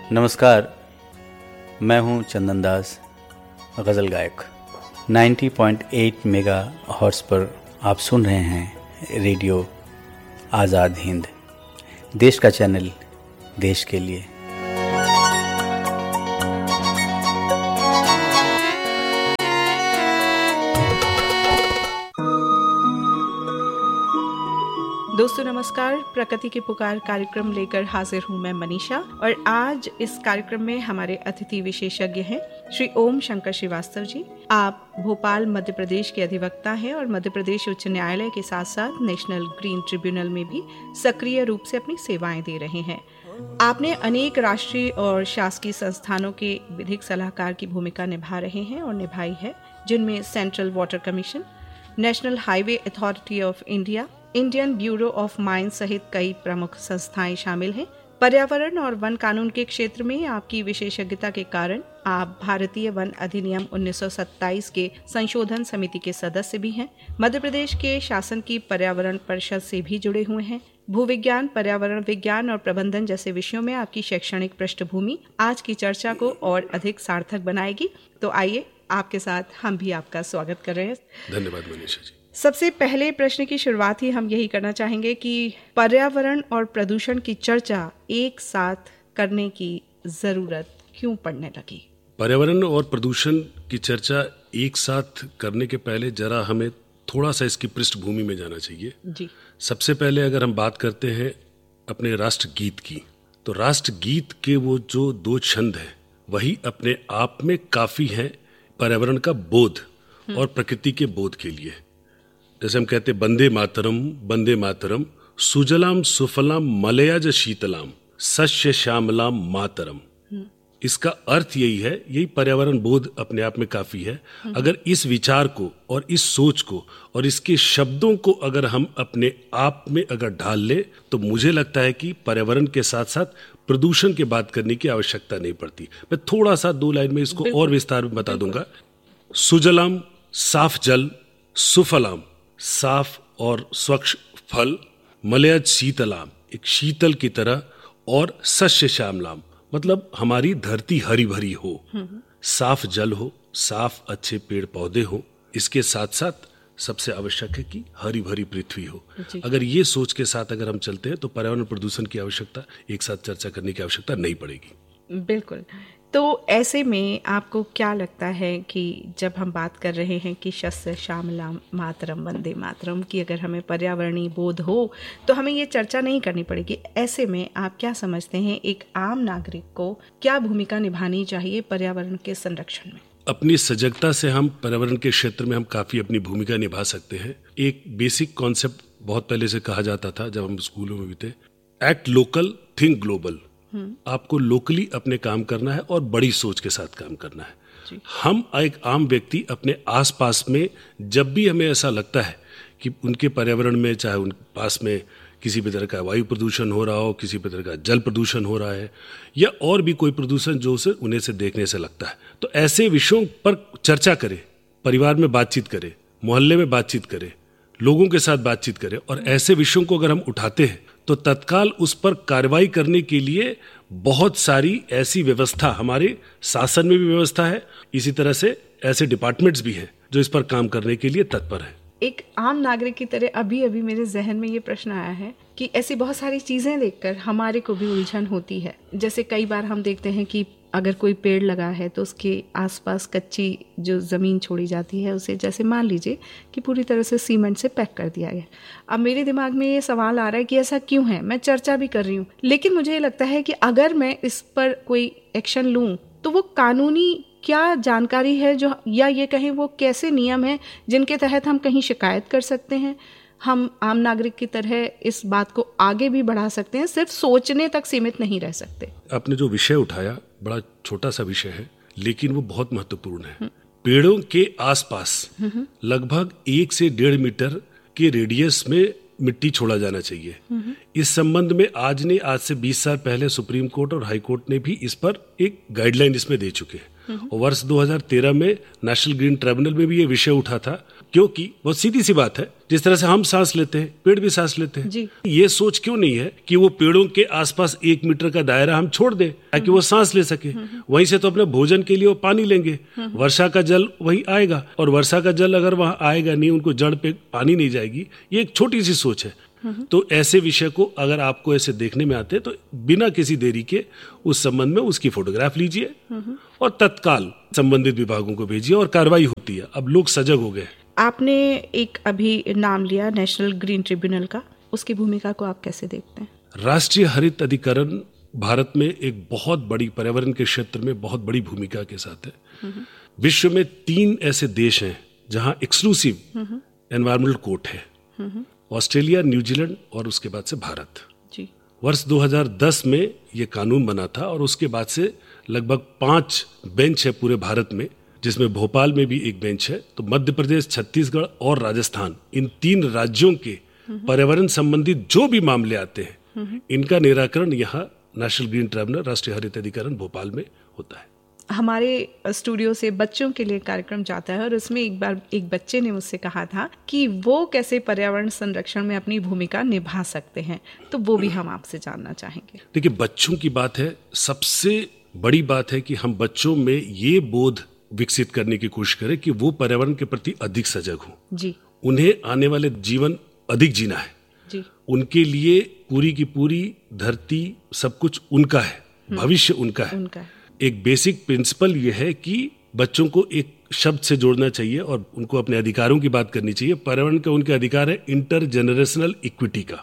नमस्कार, मैं हूं चंदन दास, गज़ल गायक। 90.8 मेगा हर्ट्ज़ पर आप सुन रहे हैं रेडियो आज़ाद हिंद, देश का चैनल देश के लिए। दोस्तों नमस्कार, प्रकृति की पुकार कार्यक्रम लेकर हाजिर हूं मैं मनीषा। और आज इस कार्यक्रम में हमारे अतिथि विशेषज्ञ हैं श्री ओम शंकर श्रीवास्तव जी। आप भोपाल मध्य प्रदेश के अधिवक्ता हैं और मध्य प्रदेश उच्च न्यायालय के साथ साथ नेशनल ग्रीन ट्रिब्यूनल में भी सक्रिय रूप से अपनी सेवाएं दे रहे हैं। आपने अनेक राष्ट्रीय और शासकीय संस्थानों के विधिक सलाहकार की भूमिका निभा रहे हैं और निभाई है, जिनमें central water commission, national highway authority of India, Indian bureau of mines सहित कई प्रमुख संस्थाएं शामिल हैं। पर्यावरण और वन कानून के क्षेत्र में आपकी विशेषज्ञता के कारण आप भारतीय वन अधिनियम 1927 के संशोधन समिति के सदस्य भी हैं। मध्य प्रदेश के शासन की पर्यावरण परिषद से भी जुड़े हुए हैं। भूविज्ञान, पर्यावरण विज्ञान और प्रबंधन जैसे विषयों में आपकी शैक्षणिक पृष्ठभूमि आज की चर्चा को और अधिक सार्थक बनाएगी। तो आइए, आपके साथ हम भी आपका स्वागत कर रहे हैं। धन्यवाद मनीषा जी। सबसे पहले प्रश्न की शुरुआत ही हम यही करना चाहेंगे कि पर्यावरण और प्रदूषण की चर्चा एक साथ करने की जरूरत क्यों पड़ने लगी? पर्यावरण और प्रदूषण की चर्चा एक साथ करने के पहले जरा हमें थोड़ा सा इसकी पृष्ठभूमि में जाना चाहिए जी। सबसे पहले अगर हम बात करते हैं अपने राष्ट्रगीत की, तो राष्ट्रगीत के वो जो 2 छंद हैं वही अपने आप में काफी हैं पर्यावरण का बोध और प्रकृति के बोध के लिए। जैसे हम कहते वंदे मातरम सुजलाम सुफलाम मलयज शीतलाम सस्य श्यामलाम मातरम। इसका अर्थ यही है, यही पर्यावरण बोध अपने आप में काफी है। अगर इस विचार को और इस सोच को और इसके शब्दों को अगर हम अपने आप में अगर ढाल ले, तो मुझे लगता है कि पर्यावरण के साथ साथ प्रदूषण की बात करने की आवश्यकता नहीं पड़ती। मैं थोड़ा सा 2 लाइन में इसको और विस्तार में बता दूंगा। सुजलाम साफ जल, सुफलाम साफ और स्वच्छ फल, मलयज शीतलाम एक शीतल की तरह, और सस्य श्यामलाम मतलब हमारी धरती हरी भरी हो, साफ जल हो, साफ अच्छे पेड़ पौधे हो, इसके साथ साथ सबसे आवश्यक है कि हरी भरी पृथ्वी हो। अगर ये सोच के साथ अगर हम चलते हैं तो पर्यावरण प्रदूषण की आवश्यकता एक साथ चर्चा करने की आवश्यकता नहीं पड़ेगी। बिल्कुल। तो ऐसे में आपको क्या लगता है कि जब हम बात कर रहे हैं कि शस्य श्यामलाम मातरम वंदे मातरम की अगर हमें पर्यावरणीय बोध हो तो हमें ये चर्चा नहीं करनी पड़ेगी, ऐसे में आप क्या समझते हैं एक आम नागरिक को क्या भूमिका निभानी चाहिए पर्यावरण के संरक्षण में? अपनी सजगता से हम पर्यावरण के क्षेत्र में हम काफी अपनी भूमिका निभा सकते हैं। एक बेसिक कॉन्सेप्ट बहुत पहले से कहा जाता था जब हम स्कूलों में भी थे, एक्ट लोकल थिंक ग्लोबल। आपको लोकली अपने काम करना है और बड़ी सोच के साथ काम करना है। हम एक आम व्यक्ति अपने आसपास में जब भी हमें ऐसा लगता है कि उनके पर्यावरण में, चाहे उन पास में किसी भी तरह का वायु प्रदूषण हो रहा हो, किसी भी तरह का जल प्रदूषण हो रहा है, या और भी कोई प्रदूषण जो उसे उन्हें से देखने से लगता है, तो ऐसे विषयों पर चर्चा करें, परिवार में बातचीत करें, मोहल्ले में बातचीत करें, लोगों के साथ बातचीत करें। और ऐसे विषयों को अगर हम उठाते हैं तो तत्काल उस पर कार्रवाई करने के लिए बहुत सारी ऐसी व्यवस्था, हमारे शासन में भी व्यवस्था है, इसी तरह से ऐसे डिपार्टमेंट्स भी हैं जो इस पर काम करने के लिए तत्पर हैं। एक आम नागरिक की तरह अभी अभी मेरे जहन में ये प्रश्न आया है कि ऐसी बहुत सारी चीजें देखकर हमारे को भी उलझन होती है। जैसे कई बार हम देखते हैं कि अगर कोई पेड़ लगा है तो उसके आसपास कच्ची जो ज़मीन छोड़ी जाती है उसे, जैसे मान लीजिए कि पूरी तरह से सीमेंट से पैक कर दिया गया। अब मेरे दिमाग में ये सवाल आ रहा है कि ऐसा क्यों है? मैं चर्चा भी कर रही हूँ, लेकिन मुझे लगता है कि अगर मैं इस पर कोई एक्शन लूँ तो वो कानूनी क्या जानकारी है जो, या ये कहें वो कैसे नियम है जिनके तहत हम कहीं शिकायत कर सकते हैं, हम आम नागरिक की तरह इस बात को आगे भी बढ़ा सकते हैं, सिर्फ सोचने तक सीमित नहीं रह सकते। आपने जो विषय उठाया बड़ा छोटा सा विषय है, लेकिन वो बहुत महत्वपूर्ण है। पेड़ों के आसपास लगभग 1 से 1.5 मीटर के रेडियस में मिट्टी छोड़ा जाना चाहिए। इस संबंध में आज से 20 साल पहले सुप्रीम कोर्ट और हाई कोर्ट ने भी इस पर एक गाइडलाइन इसमें दे चुके हैं। और वर्ष 2013 में नेशनल ग्रीन ट्रिब्यूनल में भी ये विषय उठा था क्योंकि बहुत सीधी सी बात है, जिस तरह से हम सांस लेते हैं पेड़ भी सांस लेते हैं जी। ये सोच क्यों नहीं है कि वो पेड़ों के आसपास 1 मीटर का दायरा हम छोड़ दें ताकि वो सांस ले सके। वहीं से तो अपने भोजन के लिए वो पानी लेंगे, वर्षा का जल वहीं आएगा, और वर्षा का जल अगर वहां आएगा नहीं, उनको जड़ पे पानी नहीं जाएगी। ये एक छोटी सी सोच है। तो ऐसे विषय को अगर आपको ऐसे देखने में आते हैं तो बिना किसी देरी के उस संबंध में उसकी फोटोग्राफ लीजिए और तत्काल संबंधित विभागों को भेजिए और कार्रवाई होती है। अब लोग सजग हो गए। आपने एक अभी नाम लिया नेशनल ग्रीन ट्रिब्यूनल का, उसकी भूमिका को आप कैसे देखते हैं? राष्ट्रीय हरित अधिकरण भारत में एक बहुत बड़ी पर्यावरण के क्षेत्र में बहुत बड़ी भूमिका के साथ है। विश्व में 3 ऐसे देश हैं जहां एक्सक्लूसिव एनवायरमेंटल कोर्ट है, ऑस्ट्रेलिया, न्यूजीलैंड और उसके बाद से भारत। जी। वर्ष 2010 में ये कानून बना था और उसके बाद से लगभग 5 बेंच है पूरे भारत में, जिसमें भोपाल में भी एक बेंच है। तो मध्य प्रदेश, छत्तीसगढ़ और राजस्थान, इन 3 राज्यों के पर्यावरण संबंधित जो भी मामले आते हैं इनका निराकरण यहाँ नेशनल ग्रीन ट्रिब्यूनल, राष्ट्रीय हरित अधिकरण भोपाल में होता है। हमारे स्टूडियो से बच्चों के लिए कार्यक्रम जाता है और उसमें एक बार एक बच्चे ने मुझसे कहा था कि वो कैसे पर्यावरण संरक्षण में अपनी भूमिका निभा सकते हैं, तो वो भी हम आपसे जानना चाहेंगे। देखिए, बच्चों की बात है, सबसे बड़ी बात है कि हम बच्चों में ये बोध विकसित करने की कोशिश करें कि वो पर्यावरण के प्रति अधिक सजग हों। जी। उन्हें आने वाले जीवन अधिक जीना है। जी। उनके लिए पूरी की पूरी धरती सब कुछ उनका है, भविष्य उनका है। एक बेसिक प्रिंसिपल ये है कि बच्चों को एक शब्द से जोड़ना चाहिए और उनको अपने अधिकारों की बात करनी चाहिए। पर्यावरण का उनके अधिकार है इंटरजेनरेशनल इक्विटी का।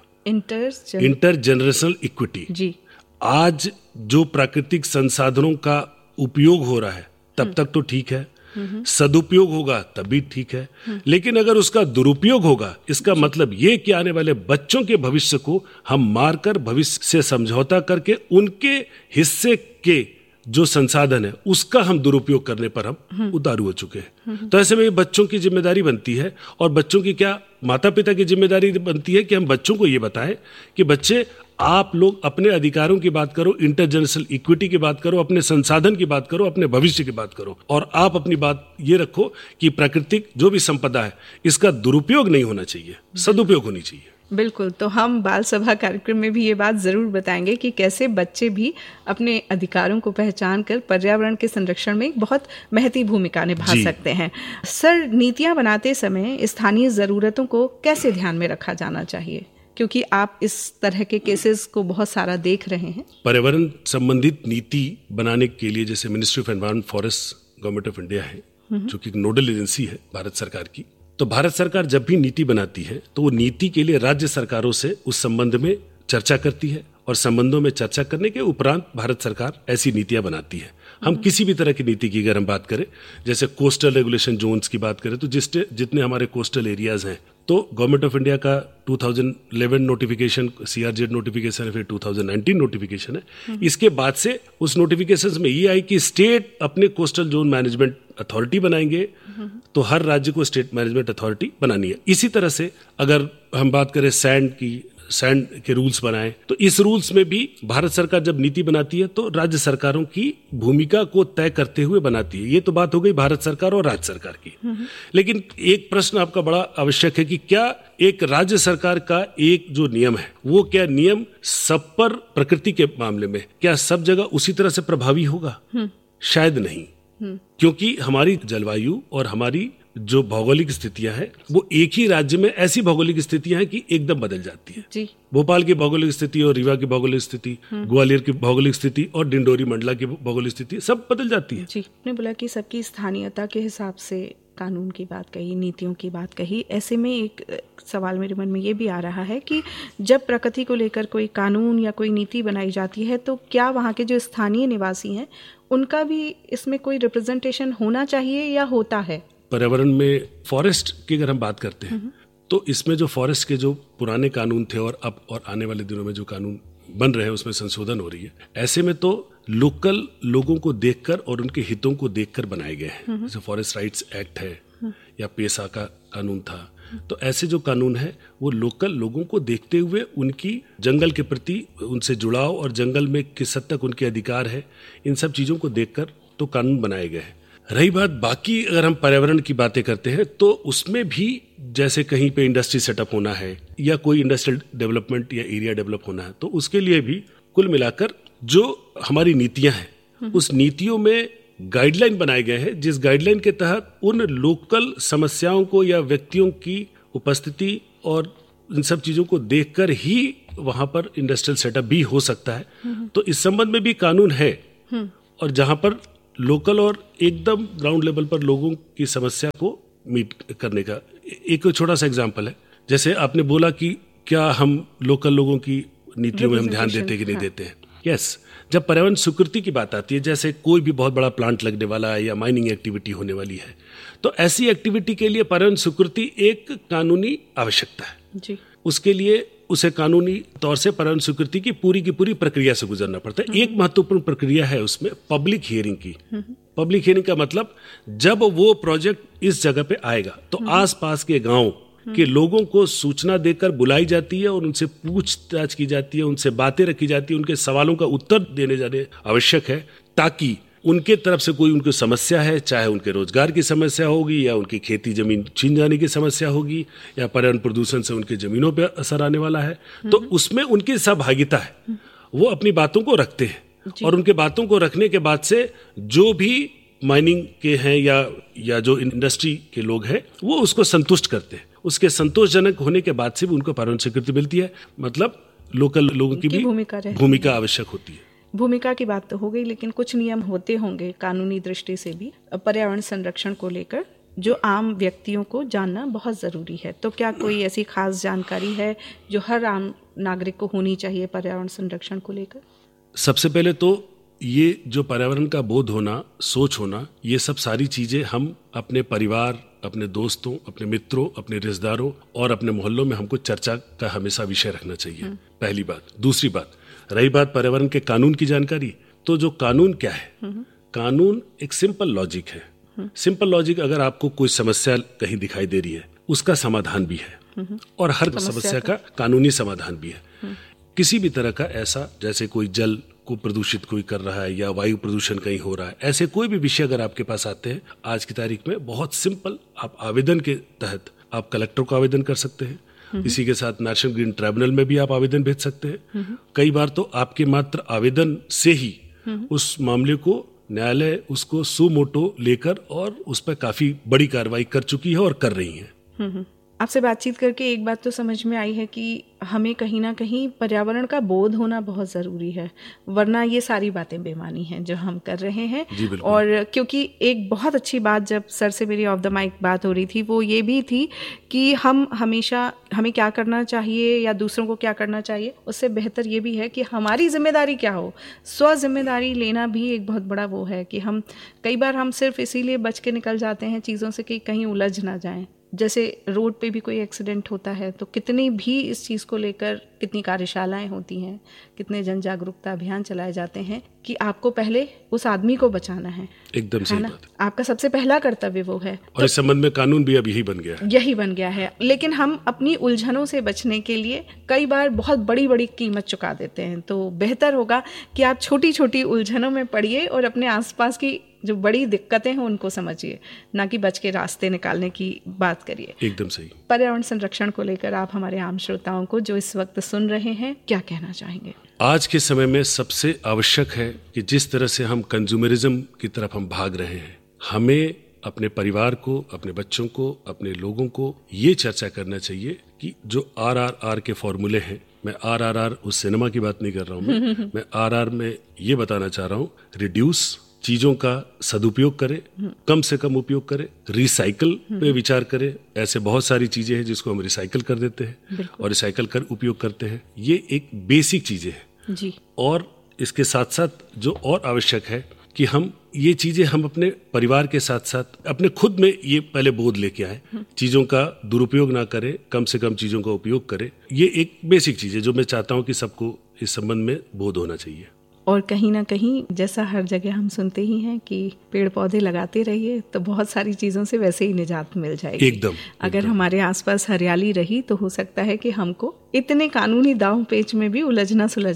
Intergenerational equity. जी। आज जो प्राकृतिक संसाधनों का उपयोग हो रहा है तब तक तो ठीक है, सदुपयोग होगा तब भी ठीक है, लेकिन अगर उसका दुरुपयोग होगा, इसका मतलब ये कि आने वाले बच्चों के भविष्य को हम मारकर भविष्य से समझौता करके उनके हिस्से के जो संसाधन है उसका हम दुरुपयोग करने पर हम उतारू हो चुके हैं। तो ऐसे में बच्चों की जिम्मेदारी बनती है, और बच्चों की क्या, माता पिता की जिम्मेदारी बनती है कि हम बच्चों को ये बताएं कि बच्चे, आप लोग अपने अधिकारों की बात करो, इंटरजेनरेशनल इक्विटी की बात करो, अपने संसाधन की बात करो, अपने भविष्य की बात करो, और आप अपनी बात ये रखो कि प्राकृतिक जो भी संपदा है इसका दुरुपयोग नहीं होना चाहिए, सदुपयोग होनी चाहिए। बिल्कुल। तो हम बाल सभा कार्यक्रम में भी ये बात जरूर बताएंगे कि कैसे बच्चे भी अपने अधिकारों को पहचान कर पर्यावरण के संरक्षण में एक बहुत महती भूमिका निभा सकते हैं। सर, नीतियां बनाते समय स्थानीय जरूरतों को कैसे ध्यान में रखा जाना चाहिए, क्योंकि आप इस तरह के केसेस को बहुत सारा देख रहे हैं? पर्यावरण संबंधित नीति बनाने के लिए जैसे ministry of environment forest government of India है, जो कि नोडल एजेंसी है भारत सरकार की। तो भारत सरकार जब भी नीति बनाती है तो वो नीति के लिए राज्य सरकारों से उस संबंध में चर्चा करती है, और संबंधों में चर्चा करने के उपरांत भारत सरकार ऐसी नीतियां बनाती है। हम किसी भी तरह की नीति की अगर हम बात करें, जैसे कोस्टल रेगुलेशन जोन्स की बात करें, तो जितने हमारे कोस्टल एरियाज हैं, तो गवर्नमेंट ऑफ इंडिया का 2011 नोटिफिकेशन, सीआरजेड नोटिफिकेशन है, फिर 2019 नोटिफिकेशन है। इसके बाद से उस नोटिफिकेशंस में ये आई कि स्टेट अपने कोस्टल जोन मैनेजमेंट अथॉरिटी बनाएंगे, तो हर राज्य को स्टेट मैनेजमेंट अथॉरिटी बनानी है। इसी तरह से अगर हम बात करें सैंड के रूल्स बनाए, तो इस रूल्स में भी भारत सरकार जब नीति बनाती है तो राज्य सरकारों की भूमिका को तय करते हुए बनाती है। ये तो बात हो गई भारत सरकार और राज्य सरकार की। लेकिन एक प्रश्न आपका बड़ा आवश्यक है कि क्या एक राज्य सरकार का एक जो नियम है, वो क्या नियम सब पर, प्रकृति के मामले में क्या सब जगह उसी तरह से प्रभावी होगा? शायद नहीं, क्योंकि हमारी जलवायु और हमारी जो भौगोलिक स्थितियां हैं वो एक ही राज्य में ऐसी भौगोलिक स्थितियां हैं कि एकदम बदल जाती है। जी। भोपाल की भौगोलिक स्थिति और रीवा की भौगोलिक स्थिति, ग्वालियर की भौगोलिक स्थिति और डिंडोरी मंडला की भौगोलिक स्थिति सब बदल जाती है। जी। आपने बोला कि सबकी स्थानीयता के हिसाब से कानून की बात कही, नीतियों की बात कही। ऐसे में एक सवाल मेरे मन में ये भी आ रहा है कि जब प्रकृति को लेकर कोई कानून या कोई नीति बनाई जाती है तो क्या वहाँ के जो स्थानीय निवासी हैं उनका भी इसमें कोई रिप्रेजेंटेशन होना चाहिए या होता है? पर्यावरण में फॉरेस्ट की अगर हम बात करते हैं तो इसमें जो फॉरेस्ट के जो पुराने कानून थे और अब और आने वाले दिनों में जो कानून बन रहे हैं उसमें संशोधन हो रही है। ऐसे में तो लोकल लोगों को देखकर और उनके हितों को देखकर बनाए गए हैं। जैसे फॉरेस्ट राइट्स एक्ट है या पेसा का कानून था, तो ऐसे जो कानून है वो लोकल लोगों को देखते हुए उनकी जंगल के प्रति उनसे जुड़ाव और जंगल में किस हद तक उनके अधिकार है, इन सब चीज़ों को देखकर तो कानून बनाए गए हैं। रही बात बाकी, अगर हम पर्यावरण की बातें करते हैं तो उसमें भी जैसे कहीं पे इंडस्ट्री सेटअप होना है या कोई इंडस्ट्रियल डेवलपमेंट या एरिया डेवलप होना है, तो उसके लिए भी कुल मिलाकर जो हमारी नीतियां हैं उस नीतियों में गाइडलाइन बनाए गए हैं, जिस गाइडलाइन के तहत उन लोकल समस्याओं को या व्यक्तियों की उपस्थिति और इन सब चीजों को देखकर ही वहां पर इंडस्ट्रियल सेटअप भी हो सकता है। तो इस संबंध में भी कानून है, और जहां पर लोकल और एकदम ग्राउंड लेवल पर लोगों की समस्या को मीट करने का एक छोटा सा एग्जांपल है। जैसे आपने बोला कि क्या हम लोकल लोगों की नीतियों में हम ध्यान देते कि नहीं देते हैं। यस, जब पर्यावरण स्वीकृति की बात आती है, जैसे कोई भी बहुत बड़ा प्लांट लगने वाला है या माइनिंग एक्टिविटी होने वाली है, तो ऐसी एक्टिविटी के लिए पर्यावरण स्वीकृति एक कानूनी आवश्यकता है जी। उसके लिए उसे कानूनी तौर से पर्यावरण स्वीकृति की पूरी प्रक्रिया से गुजरना पड़ता है। एक महत्वपूर्ण प्रक्रिया है उसमें पब्लिक हियरिंग की। पब्लिक हियरिंग का मतलब जब वो प्रोजेक्ट इस जगह पे आएगा तो आसपास के गांव के लोगों को सूचना देकर बुलाई जाती है और उनसे पूछताछ की जाती है, उनसे बातें रखी जाती है, उनके सवालों का उत्तर देने जाने आवश्यक है, ताकि उनके तरफ से कोई उनको समस्या है, चाहे उनके रोजगार की समस्या होगी या उनकी खेती जमीन छीन जाने की समस्या होगी या पर्यावरण प्रदूषण से उनकी जमीनों पर असर आने वाला है, तो उसमें उनकी सहभागिता है। वो अपनी बातों को रखते हैं और उनके बातों को रखने के बाद से जो भी माइनिंग के हैं या जो इंडस्ट्री के लोग हैं वो उसको संतुष्ट करते हैं। उसके संतोषजनक होने के बाद से भी उनको पर्यावरण स्वीकृति मिलती है। मतलब लोकल लोगों की भी भूमिका आवश्यक होती है। भूमिका की बात तो हो गई, लेकिन कुछ नियम होते होंगे कानूनी दृष्टि से भी पर्यावरण संरक्षण को लेकर जो आम व्यक्तियों को जानना बहुत ज़रूरी है। तो क्या कोई ऐसी खास जानकारी है जो हर आम नागरिक को होनी चाहिए पर्यावरण संरक्षण को लेकर? सबसे पहले तो ये जो पर्यावरण का बोध होना, सोच होना, ये सब सारी चीज़ें हम अपने परिवार, अपने दोस्तों, अपने मित्रों, अपने रिश्तेदारों और अपने मोहल्लों में हमको चर्चा का हमेशा विषय रखना चाहिए। पहली बात। दूसरी बात, रही बात पर्यावरण के कानून की जानकारी, तो जो कानून क्या है, कानून एक सिंपल लॉजिक है। सिंपल लॉजिक, अगर आपको कोई समस्या कहीं दिखाई दे रही है उसका समाधान भी है और हर समस्या का कानूनी समाधान भी है। किसी भी तरह का ऐसा, जैसे कोई जल को प्रदूषित कोई कर रहा है या वायु प्रदूषण कहीं हो रहा है, ऐसे कोई भी विषय अगर आपके पास आते हैं आज की तारीख में, बहुत सिंपल, आप आवेदन के तहत आप कलेक्टर को आवेदन कर सकते हैं। इसी के साथ नेशनल ग्रीन ट्राइब्यूनल में भी आप आवेदन भेज सकते हैं। कई बार तो आपके मात्र आवेदन से ही उस मामले को न्यायालय उसको सुमोटो लेकर और उस पर काफी बड़ी कार्रवाई कर चुकी है और कर रही है। आपसे बातचीत करके एक बात तो समझ में आई है कि हमें कहीं ना कहीं पर्यावरण का बोध होना बहुत ज़रूरी है, वरना ये सारी बातें बेमानी हैं जो हम कर रहे हैं। और क्योंकि एक बहुत अच्छी बात जब सर से मेरी ऑफ द माइक बात हो रही थी वो ये भी थी कि हम हमेशा हमें क्या करना चाहिए या दूसरों को क्या करना चाहिए, उससे बेहतर ये भी है कि हमारी जिम्मेदारी क्या हो। स्व जिम्मेदारी लेना भी एक बहुत बड़ा वो है कि हम कई बार हम सिर्फ इसीलिए बच के निकल जाते हैं चीज़ों से कि कहीं उलझ ना जाएं। जैसे रोड पे भी कोई एक्सीडेंट होता है तो कितनी भी इस चीज़ को लेकर कितनी कार्यशालाएं होती हैं, कितने जन जागरूकता अभियान चलाए जाते हैं कि आपको पहले उस आदमी को बचाना है। एकदम सही बात। आपका सबसे पहला कर्तव्य वो है। और इस संबंध में कानून भी अब यही बन गया है। लेकिन हम अपनी उलझनों से बचने के लिए कई बार बहुत बड़ी बड़ी कीमत चुका देते हैं। तो बेहतर होगा कि आप छोटी छोटी उलझनों में पड़िए और अपने आसपास की जो बड़ी दिक्कतें हैं उनको समझिए, ना कि बच के रास्ते निकालने की बात करिए। एकदम सही। पर्यावरण संरक्षण को लेकर आप हमारे आम श्रोताओं को जो इस वक्त सुन रहे हैं क्या कहना चाहेंगे? आज के समय में सबसे आवश्यक है कि जिस तरह से हम कंज्यूमरिज्म की तरफ हम भाग रहे हैं, हमें अपने परिवार को, अपने बच्चों को, अपने लोगों को ये चर्चा करना चाहिए कि जो RRR के फॉर्मूले हैं, मैं RRR उस सिनेमा की बात नहीं कर रहा हूँ, मैं RR में ये बताना चाह रहा हूँ, रिड्यूस, चीजों का सदुपयोग करें, कम से कम उपयोग करें, रिसाइकल पे विचार करें। ऐसे बहुत सारी चीजें हैं जिसको हम रिसाइकल कर देते हैं और रिसाइकल कर उपयोग करते हैं। ये एक बेसिक चीजें हैं जी। और इसके साथ साथ जो और आवश्यक है कि हम ये चीजें हम अपने परिवार के साथ साथ अपने खुद में ये पहले बोध लेके आए, चीजों का दुरुपयोग ना करें, कम से कम चीजों का उपयोग करें। ये एक बेसिक चीज है जो मैं चाहता हूँ कि सबको इस संबंध में बोध होना चाहिए। और कहीं ना कहीं जैसा हर जगह हम सुनते ही हैं कि पेड़ पौधे लगाते रहिए तो बहुत सारी चीज़ों से वैसे ही निजात मिल जाएगी। एकदम। अगर हमारे आसपास हरियाली रही तो हो सकता है कि हमको इतने कानूनी दांव पेच में भी उलझना सुलझना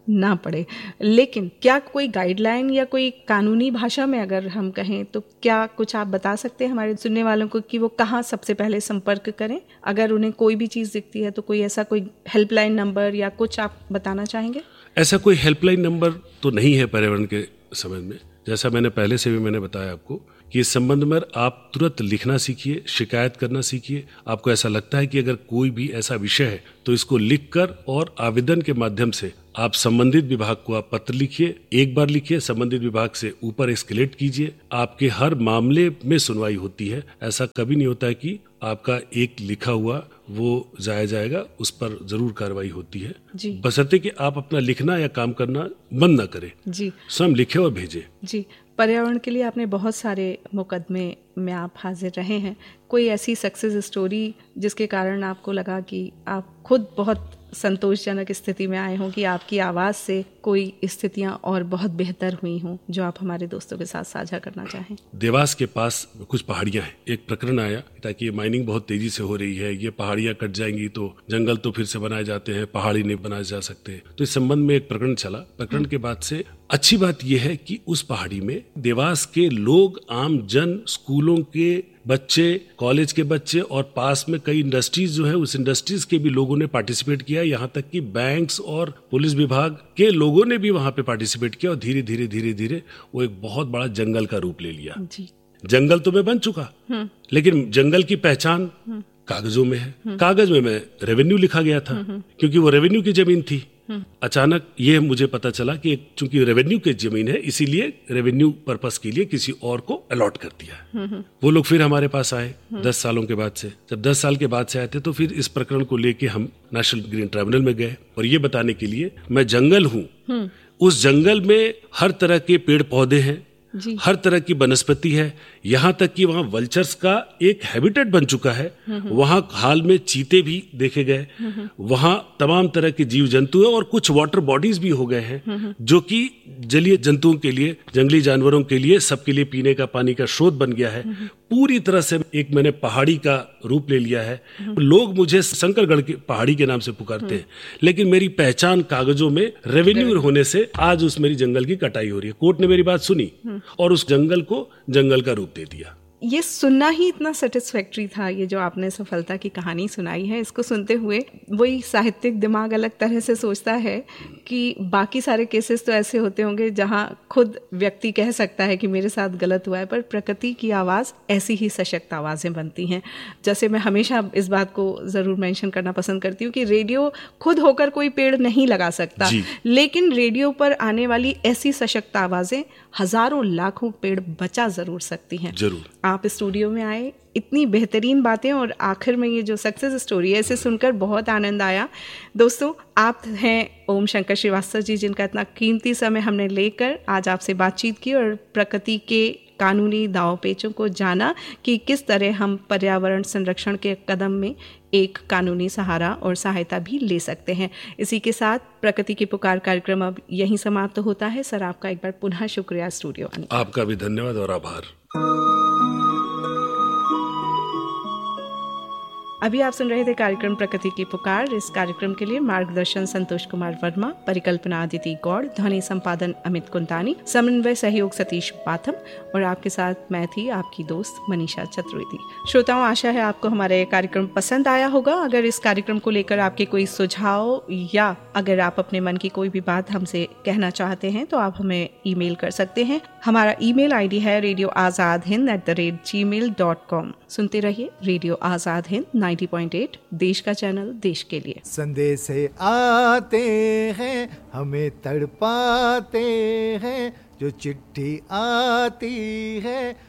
ना पड़े। लेकिन क्या कोई गाइडलाइन या कोई कानूनी भाषा में अगर हम कहें तो क्या कुछ आप बता सकते हैं हमारे सुनने वालों को कि वो कहाँ सबसे पहले संपर्क करें अगर उन्हें कोई भी चीज़ दिखती है? तो कोई ऐसा कोई हेल्पलाइन नंबर या कुछ आप बताना चाहेंगे? ऐसा कोई हेल्पलाइन नंबर तो नहीं है पर्यावरण के संबंध में। जैसा मैंने पहले से भी मैंने बताया आपको कि इस संबंध में आप तुरंत लिखना सीखिए, शिकायत करना सीखिए। आपको ऐसा लगता है कि अगर कोई भी ऐसा विषय है तो इसको लिखकर और आवेदन के माध्यम से आप संबंधित विभाग को आप पत्र लिखिए, एक बार लिखिए, संबंधित विभाग से ऊपर एस्केलेट कीजिए। आपके हर मामले में सुनवाई होती है। ऐसा कभी नहीं होता है कि आपका एक लिखा हुआ वो जाया जाएगा, उस पर जरूर कार्रवाई होती है। बशर्ते कि आप अपना लिखना या काम करना बंद ना करें जी, स्वयं लिखे और भेजे जी। पर्यावरण के लिए आपने बहुत सारे मुकदमे में आप हाजिर रहे हैं। कोई ऐसी सक्सेस स्टोरी जिसके कारण आपको लगा कि आप खुद बहुत संतोषजनक स्थिति में आए हों कि आपकी आवाज़ से कोई स्थितियां और बहुत बेहतर हुई हों, जो आप हमारे दोस्तों के साथ साझा करना चाहें? देवास के पास कुछ पहाड़ियां हैं। एक प्रकरण आया ताकि माइनिंग बहुत तेजी से हो रही है, ये पहाड़ियां कट जाएंगी तो जंगल तो फिर से बनाए जाते हैं, पहाड़ी नहीं बनाए जा सकते। तो इस संबंध में एक प्रकरण चला। प्रकरण के बाद से अच्छी बात यह है कि उस पहाड़ी में देवास के लोग, आम जन, स्कूलों के बच्चे, कॉलेज के बच्चे और पास में कई इंडस्ट्रीज जो है उस इंडस्ट्रीज के भी लोगों ने पार्टिसिपेट किया। यहाँ तक कि बैंक्स और पुलिस विभाग के लोगों ने भी वहाँ पे पार्टिसिपेट किया और धीरे धीरे धीरे धीरे वो एक बहुत बड़ा जंगल का रूप ले लिया जी। जंगल तो मैं बन चुका, लेकिन जंगल की पहचान कागजों में है। कागज में रेवेन्यू लिखा गया था क्योंकि वो रेवेन्यू की जमीन थी। अचानक ये मुझे पता चला कि चूंकि रेवेन्यू की जमीन है इसीलिए रेवेन्यू पर्पस के लिए किसी और को अलॉट कर दिया। वो लोग फिर हमारे पास आए 10 सालों के बाद से। जब 10 साल के बाद से आए थे तो फिर इस प्रकरण को लेके हम नेशनल ग्रीन ट्राइब्यूनल में गए और ये बताने के लिए मैं जंगल हूँ, उस जंगल में हर तरह के पेड़ पौधे हैं, हर तरह की वनस्पति है, यहाँ तक कि वहाँ वल्चर्स का एक हैबिटेट बन चुका है। वहाँ हाल में चीते भी देखे गए, वहाँ तमाम तरह के जीव जंतु है और कुछ वाटर बॉडीज भी हो गए हैं जो कि जलीय जंतुओं के लिए, जंगली जानवरों के लिए, सबके लिए पीने का पानी का स्रोत बन गया है। पूरी तरह से एक मैंने पहाड़ी का रूप ले लिया है। लोग मुझे शंकरगढ़ की पहाड़ी के नाम से पुकारते हैं, लेकिन मेरी पहचान कागजों में रेवेन्यू होने से आज उस मेरी जंगल की कटाई हो रही है। कोर्ट ने मेरी बात सुनी और उस जंगल को जंगल का रूप दे दिया। ये सुनना ही इतना सेटिस्फैक्टरी था, ये जो आपने सफलता की कहानी सुनाई है। इसको सुनते हुए वही साहित्यिक दिमाग अलग तरह से सोचता है कि बाकी सारे केसेस तो ऐसे होते होंगे जहां खुद व्यक्ति कह सकता है कि मेरे साथ गलत हुआ है, पर प्रकृति की आवाज़ ऐसी ही सशक्त आवाज़ें बनती हैं। जैसे मैं हमेशा इस बात को ज़रूर मेंशन करना पसंद करती हूँ कि रेडियो खुद होकर कोई पेड़ नहीं लगा सकता, लेकिन रेडियो पर आने वाली ऐसी सशक्त आवाज़ें हजारों लाखों पेड़ बचा ज़रूर सकती हैं। जरूर आप स्टूडियो में आए, इतनी बेहतरीन बातें और आखिर में ये जो सक्सेस स्टोरी है इसे सुनकर बहुत आनंद आया। दोस्तों, आप हैं ओम शंकर श्रीवास्तव जी, जिनका इतना कीमती समय हमने लेकर आज आपसे बातचीत की और प्रकृति के कानूनी दांव पेचों को जाना कि किस तरह हम पर्यावरण संरक्षण के कदम में एक कानूनी सहारा और सहायता भी ले सकते हैं। इसी के साथ प्रकृति की पुकार कार्यक्रम अब यहीं समाप्त होता है। सर, आपका एक बार पुनः शुक्रिया स्टूडियो आने। आपका भी धन्यवाद और आभार। अभी आप सुन रहे थे कार्यक्रम प्रकृति की पुकार। इस कार्यक्रम के लिए मार्गदर्शन संतोष कुमार वर्मा, परिकल्पना अदिति गौड़, ध्वनि संपादन अमित कुंतानी, समन्वय सहयोग सतीश बाथम और आपके साथ मैं थी आपकी दोस्त मनीषा चतुर्वेदी। श्रोताओं, आशा है आपको हमारा ये कार्यक्रम पसंद आया होगा। अगर इस कार्यक्रम को लेकर आपके कोई सुझाव या अगर आप अपने मन की कोई भी बात हमसे कहना चाहते हैं तो आप हमें ईमेल कर सकते हैं। हमारा ईमेल आईडी है radioazadhind@gmail.com। सुनते रहिए रेडियो आजाद हिंद 90.8, देश का चैनल देश के लिए। संदेश आते हैं हमें तड़पाते हैं, जो चिट्ठी आती है